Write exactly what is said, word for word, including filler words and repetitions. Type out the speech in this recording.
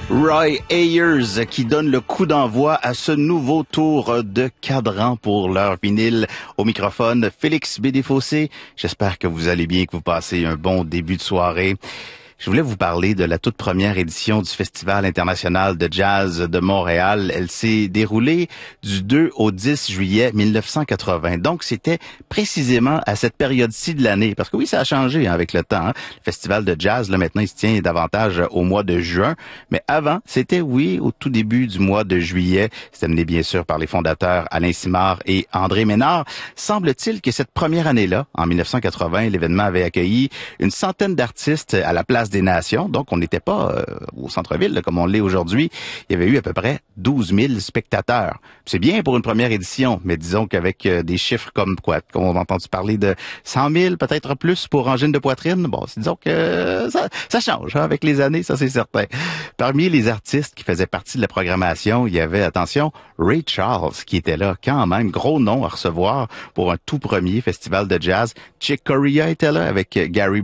Roy Ayers qui donne le coup d'envoi à ce nouveau tour de cadran pour leur vinyle. Au microphone, Félix Bédéfossé. J'espère que vous allez bien, que vous passez un bon début de soirée. Je voulais vous parler de la toute première édition du Festival international de jazz de Montréal. Elle s'est déroulée du deux au dix juillet mille neuf cent quatre-vingts. Donc, c'était précisément à cette période-ci de l'année. Parce que oui, ça a changé hein, avec le temps. Hein. Le Festival de jazz, là, maintenant, il se tient davantage au mois de juin. Mais avant, c'était, oui, au tout début du mois de juillet. C'était mené, bien sûr, par les fondateurs Alain Simard et André Ménard. Semble-t-il que cette première année-là, en mille neuf cent quatre-vingts, l'événement avait accueilli une centaine d'artistes à la place des Nations, donc on n'était pas euh, au centre-ville là, comme on l'est aujourd'hui. Il y avait eu à peu près douze mille spectateurs. C'est bien pour une première édition, mais disons qu'avec euh, des chiffres comme quoi, comme on a entendu parler de cent mille, peut-être plus pour Angine de poitrine, bon, disons que euh, ça, ça change hein, avec les années, ça c'est certain. Parmi les artistes qui faisaient partie de la programmation, il y avait, attention, Ray Charles qui était là, quand même, gros nom à recevoir pour un tout premier festival de jazz. Chick Corea était là avec Gary